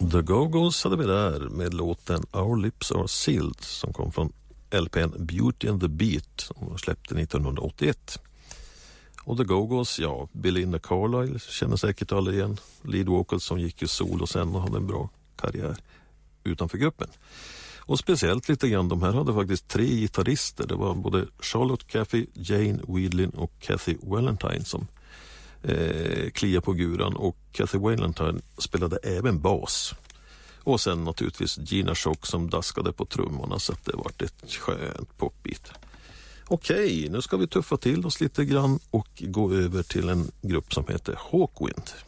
The Go-Go's hade vi där med låten Our Lips Are Sealed som kom från LPn Beauty and the Beat som släppte 1981. Och The Go-Go's, ja, Belinda Carlisle känner säkert alla igen. Lead Vocals som gick ju solo sen och hade en bra karriär utanför gruppen. Och speciellt lite grann, de här hade faktiskt 3 gitarrister. Det var både Charlotte Caffey, Jane Wiedlin och Kathy Valentine som kliar på guran, och Kathy Valentine spelade även bas. Och sen naturligtvis Gina Schock som daskade på trummorna, så att det var ett skönt popbit. Okej, nu ska vi tuffa till oss lite grann och gå över till en grupp som heter Hawkwind.